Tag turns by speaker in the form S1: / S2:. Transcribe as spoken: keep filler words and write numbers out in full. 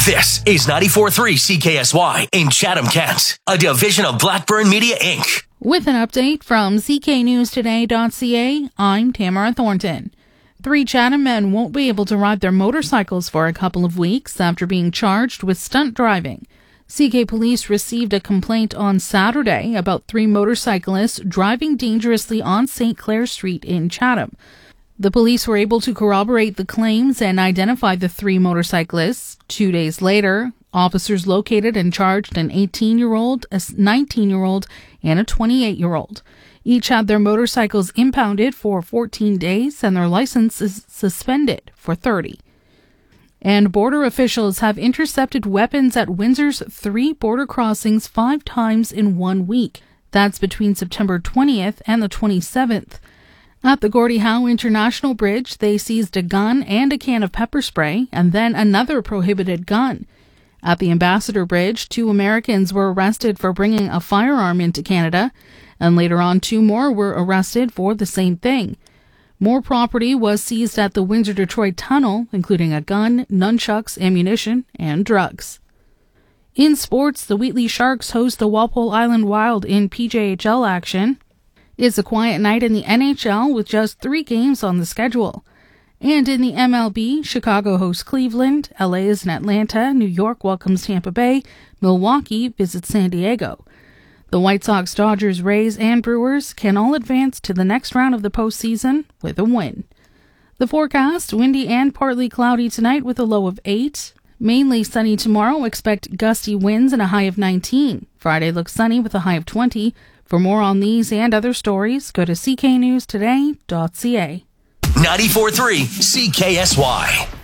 S1: This is ninety-four point three C K S Y in Chatham, Kent, a division of Blackburn Media, Incorporated.
S2: With an update from C K News Today dot C A, I'm Tamara Thornton. Three Chatham men won't be able to ride their motorcycles for a couple of weeks after being charged with stunt driving. C K Police received a complaint on Saturday about three motorcyclists driving dangerously on Saint Clair Street in Chatham. The police were able to corroborate the claims and identify the three motorcyclists. Two days later, officers located and charged an eighteen-year-old, a nineteen-year-old, and a twenty-eight-year-old. Each had their motorcycles impounded for fourteen days and their licenses suspended for thirty. And border officials have intercepted weapons at Windsor's three border crossings five times in one week. That's between September twentieth and the twenty-seventh. At the Gordie Howe International Bridge, they seized a gun and a can of pepper spray, and then another prohibited gun. At the Ambassador Bridge, two Americans were arrested for bringing a firearm into Canada, and later on two more were arrested for the same thing. More property was seized at the Windsor-Detroit Tunnel, including a gun, nunchucks, ammunition, and drugs. In sports, the Wheatley Sharks host the Walpole Island Wild in P J H L action. It's a quiet night in the N H L with just three games on the schedule. And in the M L B, Chicago hosts Cleveland, L A is in Atlanta, New York welcomes Tampa Bay, Milwaukee visits San Diego. The White Sox, Dodgers, Rays, and Brewers can all advance to the next round of the postseason with a win. The forecast, windy and partly cloudy tonight with a low of eight. Mainly sunny tomorrow, expect gusty winds and a high of nineteen. Friday looks sunny with a high of twenty. For more on these and other stories, go to C K News Today dot C A.
S1: ninety-four point three C K S Y.